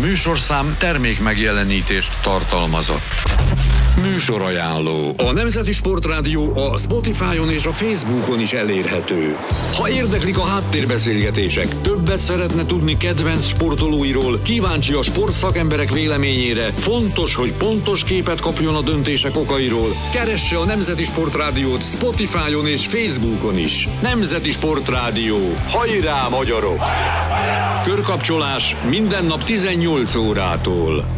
műsorszám termék megjelenítést tartalmazott. Műsorajánló. A Nemzeti Sportrádió a Spotify-on és a Facebookon is elérhető. Ha érdeklik a háttérbeszélgetések, többet szeretne tudni kedvenc sportolóiról, kíváncsi a sportszakemberek véleményére, fontos, hogy pontos képet kapjon a döntések okairól, keresse a Nemzeti Sportrádiót Spotify-on és Facebookon is. Nemzeti Sportrádió. Hajrá, magyarok! Körkapcsolás minden nap 18 órától.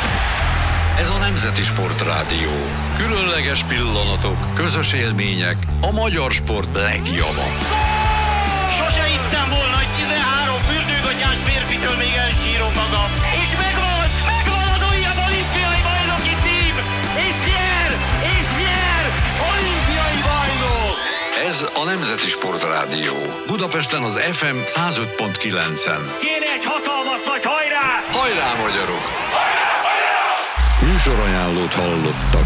Ez a Nemzeti Sportrádió. Különleges pillanatok, közös élmények, a magyar sport legjava. Sose hittem volna, hogy 13 fürdőgatyás férfitől még elsírom magam. És megvan az újabb olimpiai bajnoki cím! És nyer! Olimpiai bajnok! Ez a Nemzeti Sportrádió. Budapesten az FM 105.9-en. Kéne egy hatalmas nagy hajrá! Hajrá, magyarok! Műsorajánlót hallottak.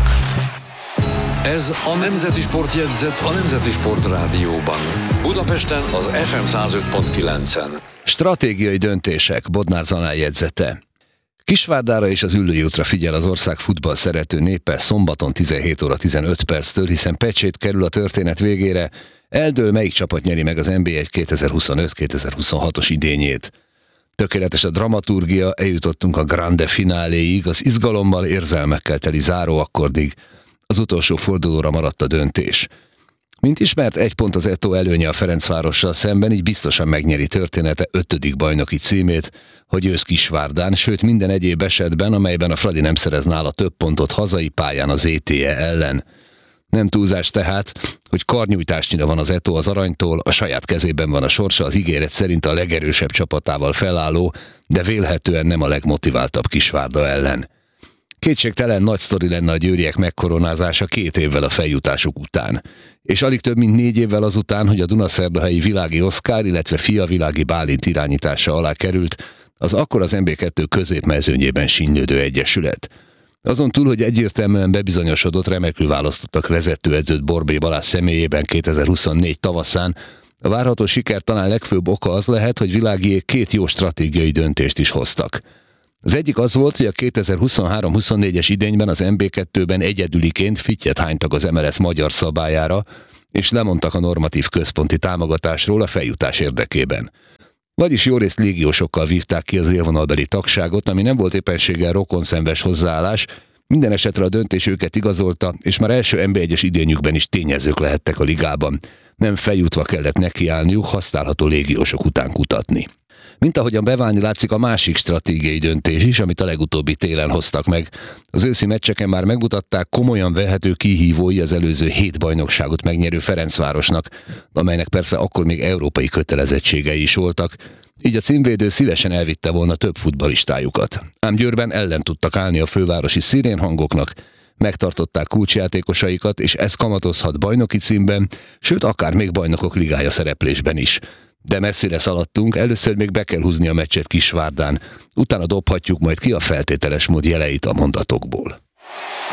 Ez a Nemzeti Sportjegyzet a Nemzeti Sportrádióban. Budapesten az FM 105.9-en. Stratégiai döntések, Bodnár Zanál jegyzete. Kisvárdára és az Üllői útra figyel az ország futball szerető népe szombaton 17 óra 15 perctől, hiszen pecsét kerül a történet végére, eldől melyik csapat nyeri meg az NB1 2025-2026-os idényét. Tökéletes a dramaturgia, eljutottunk a grande fináléig, az izgalommal, érzelmekkel teli záróakkordig. Az utolsó fordulóra maradt a döntés. Mint ismert, 1 pont az Eto előnye a Ferencvárossal szemben, így biztosan megnyeri története 5. bajnoki címét, hogy ősz Kisvárdán, sőt minden egyéb esetben, amelyben a Fradi nem szerez nála több pontot hazai pályán az ETE ellen. Nem túlzás tehát, hogy karnyújtásnyira van az Eto az aranytól, a saját kezében van a sorsa, az ígéret szerint a legerősebb csapatával felálló, de vélhetően nem a legmotiváltabb Kisvárda ellen. Kétségtelen nagy sztori lenne a győriek megkoronázása 2 évvel a feljutásuk után. És alig több mint 4 évvel azután, hogy a Dunaszerdahelyi Világi Oszkár, illetve Fia Világi Bálint irányítása alá került, az akkor az MB2 középmezőnyében sínylődő egyesület. Azon túl, hogy egyértelműen bebizonyosodott, remekül választottak vezetőedzőt Borbély Balázs személyében 2024 tavaszán, a várható siker talán legfőbb oka az lehet, hogy Világiék 2 jó stratégiai döntést is hoztak. Az egyik az volt, hogy a 2023-24-es idényben az MB2-ben egyedüliként fittyet hánytak az MLS magyar szabályára, és lemondtak a normatív központi támogatásról a feljutás érdekében. Vagyis jó részt légiósokkal vívták ki az élvonalbeli tagságot, ami nem volt éppenséggel rokonszenves hozzáállás, minden esetre a döntés őket igazolta, és már első NB1-es idényükben is tényezők lehettek a ligában. Nem feljutva kellett nekiállniuk használható légiósok után kutatni. Mint ahogyan beválni látszik a másik stratégiai döntés is, amit a legutóbbi télen hoztak meg. Az őszi meccseken már megmutatták, komolyan vehető kihívói az előző 7 bajnokságot megnyerő Ferencvárosnak, amelynek persze akkor még európai kötelezettségei is voltak, így a címvédő szívesen elvitte volna több futballistájukat. Ám Győrben ellen tudtak állni a fővárosi szirénhangoknak, megtartották kulcsjátékosaikat, és ez kamatozhat bajnoki címben, sőt akár még bajnokok ligája szereplésben is. De messzire szaladtunk, először még be kell húzni a meccset Kisvárdán, utána dobhatjuk majd ki a feltételes mód jeleit a mondatokból.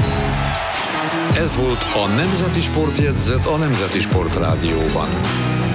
Ez volt a Nemzeti Sportjegyzet a Nemzeti Sportrádióban.